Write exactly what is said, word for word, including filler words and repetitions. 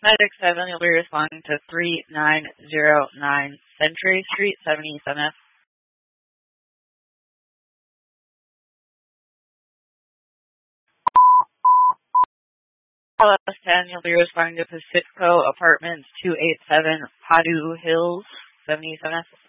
Medic seven, you'll be responding to three nine zero nine Century Street, seventy-seven F. L S ten, you'll be responding to Pacifico Apartments two eighty-seven Padu Hills, seventy-seven F.